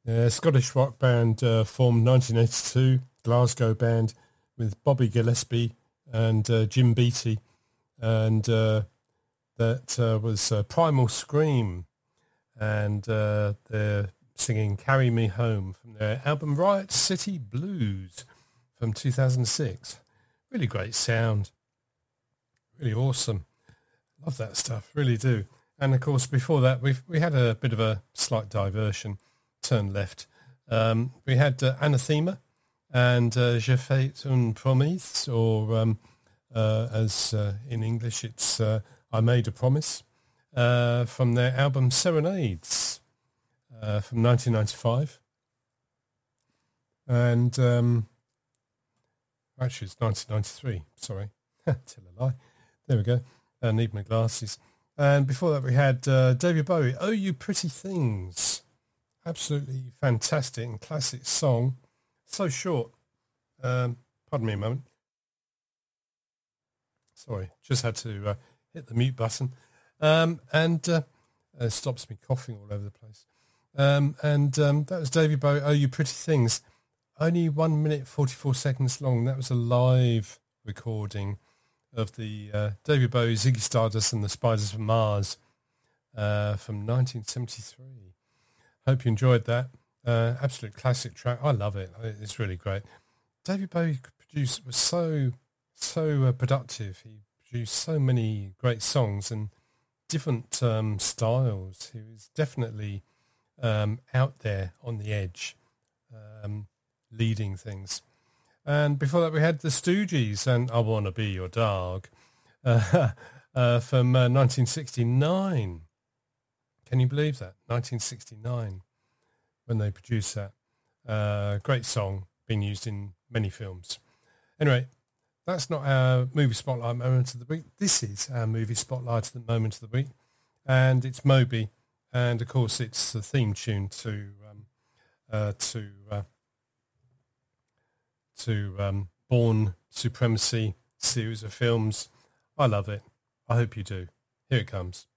Yeah, Scottish rock band formed 1982, Glasgow band with Bobby Gillespie and Jim Beattie, and that was Primal Scream, and they're singing Carry Me Home from their album Riot City Blues from 2006. Really great sound, really awesome. Love that stuff, really do. And of course, before that, we had a bit of a slight diversion, turn left. We had Anathema and Je fais une promesse, or as in English, it's I Made a Promise, from their album Serenades from 1995. And actually, it's 1993. Sorry, tell a lie. There we go. I need my glasses. And before that, we had David Bowie, Oh You Pretty Things. Absolutely fantastic and classic song. So short. Pardon me a moment. Sorry, just had to hit the mute button. And it stops me coughing all over the place. That was David Bowie, Oh You Pretty Things. Only 1 minute, 44 seconds long. That was a live recording of the David Bowie, Ziggy Stardust and the Spiders from Mars from 1973. Hope you enjoyed that. Absolute classic track. I love it. It's really great. David Bowie was so productive. He produced so many great songs and different styles. He was definitely out there on the edge, leading things. And before that, we had the Stooges and I Wanna Be Your Dog from 1969. Can you believe that? 1969, when they produced that. Great song, being used in many films. Anyway, that's not our movie spotlight moment of the week. This is our movie spotlight of the moment of the week. And it's Moby. And of course, it's the theme tune to Bourne Supremacy series of films. I love it. I hope you do. Here it comes.